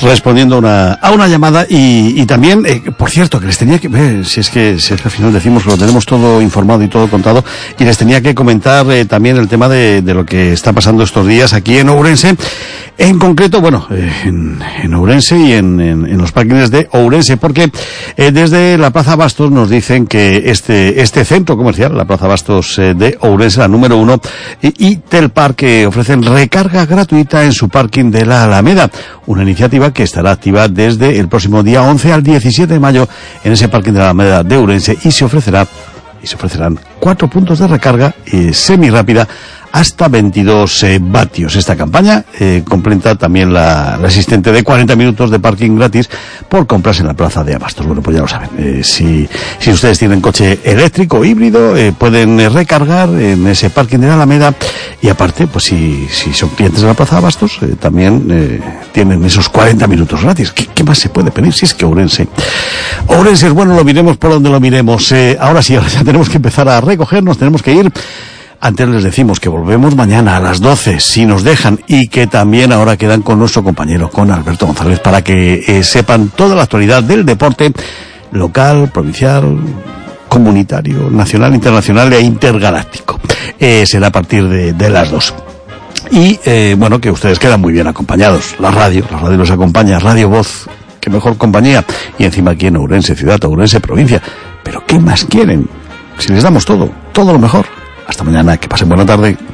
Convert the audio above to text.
respondiendo a una llamada y también, por cierto, que les tenía que, si es que al final decimos que lo tenemos todo informado y todo contado, y les tenía que comentar también el tema de lo que está pasando estos días aquí en Ourense, en concreto, bueno, en Ourense y en los parkings de Ourense, porque desde la Plaza Bastos nos dicen que este centro comercial, la Plaza Bastos de Ourense, la número 1, y Telpark, que ofrecen recarga gratuita en su parking de la Alameda, una iniciativa que estará activa desde el próximo día 11 al 17 de mayo en ese parking de la Alameda de Ourense, y se ofrecerán 4 puntos de recarga semirápida hasta 22 vatios. Esta campaña comprende también la asistente de 40 minutos de parking gratis por compras en la plaza de Abastos. Bueno, pues ya lo saben. Si ustedes tienen coche eléctrico o híbrido, pueden recargar en ese parking de la Alameda, y aparte, pues si son clientes de la plaza de Abastos, también tienen esos 40 minutos gratis. ¿Qué más se puede pedir? Si es que Ourense es bueno, lo miremos por donde lo miremos. Ahora sí, ya tenemos que empezar a recogernos, tenemos que ir. Antes les decimos que volvemos mañana a las 12, si nos dejan, y que también ahora quedan con nuestro compañero, con Alberto González, para que sepan toda la actualidad del deporte local, provincial, comunitario, nacional, internacional e intergaláctico. Será a partir de las 2. Y, bueno, que ustedes quedan muy bien acompañados. La radio los acompaña, Radio Voz, qué mejor compañía. Y encima aquí en Ourense ciudad, Ourense provincia. Pero ¿qué más quieren? Si les damos todo lo mejor. Hasta mañana, que pasen buena tarde.